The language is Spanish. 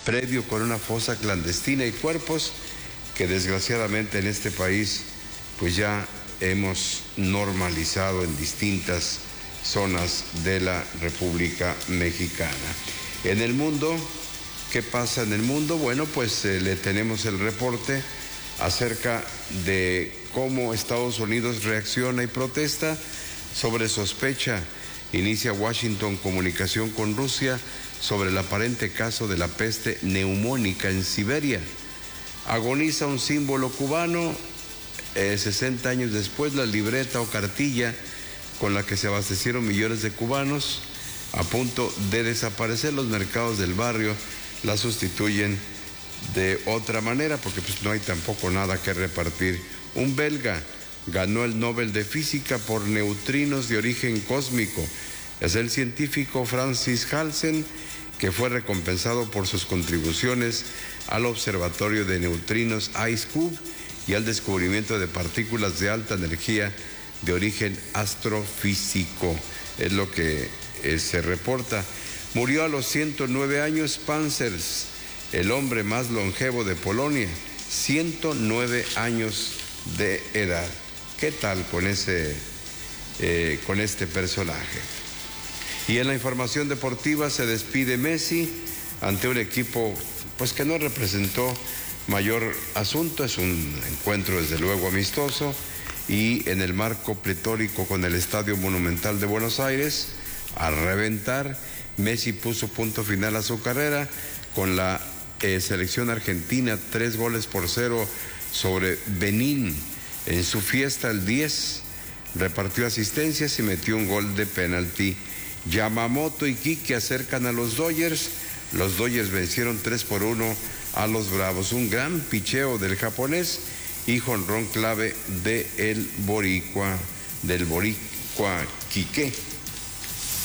predio con una fosa clandestina y cuerpos que desgraciadamente en este país pues ya hemos normalizado en distintas zonas de la República Mexicana. En el mundo, ¿qué pasa en el mundo? Bueno, pues le tenemos el reporte acerca de cómo Estados Unidos reacciona y protesta sobre sospecha. Inicia Washington comunicación con Rusia sobre el aparente caso de la peste neumónica en Siberia. Agoniza un símbolo cubano, 60 años después la libreta o cartilla con la que se abastecieron millones de cubanos a punto de desaparecer. Los mercados del barrio la sustituyen de otra manera porque pues no hay tampoco nada que repartir. Un belga ganó el Nobel de Física por neutrinos de origen cósmico. Es el científico Francis Halsen, que fue recompensado por sus contribuciones al Observatorio de Neutrinos IceCube y al descubrimiento de partículas de alta energía de origen astrofísico. Es lo que se reporta. Murió a los 109 años Panzers, el hombre más longevo de Polonia, 109 años de edad. ¿Qué tal con este personaje? Y en la información deportiva se despide Messi ante un equipo pues que no representó mayor asunto. Es un encuentro desde luego amistoso y en el marco pletórico con el Estadio Monumental de Buenos Aires, a reventar, Messi puso punto final a su carrera con la selección argentina, 3-0 sobre Benín. En su fiesta el 10 repartió asistencias y metió un gol de penalti. Yamamoto y Kike acercan a los Dodgers. Los Dodgers vencieron 3-1 a los Bravos. Un gran picheo del japonés y jonrón clave del boricua Kike.